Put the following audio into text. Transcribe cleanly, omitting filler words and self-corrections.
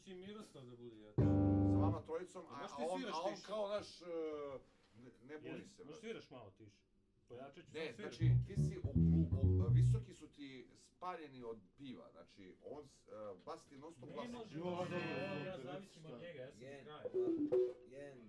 će i Miroslav da bude jedan. Sa vama trojicom, a on kao naš... Ne buni se. Možda sviraš malo tiše. Pojačat ću ne, sam svirat. znači, ti si, visoki su ti spaljeni od piva, znači, on, bas ti non stop glasa. Ne može, ja zavisim od njega, ja sam kraj. 1,